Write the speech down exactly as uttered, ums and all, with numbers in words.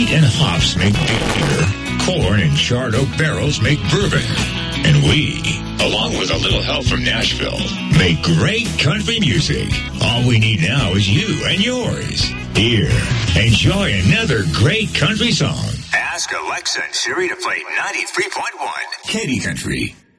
wheat and hops make beer. Corn and charred oak barrels make bourbon. And we, along with a little help from Nashville, make great country music. All we need now is you and yours. Here, enjoy another great country song. Ask Alexa and Siri to play ninety-three point one Katy Country.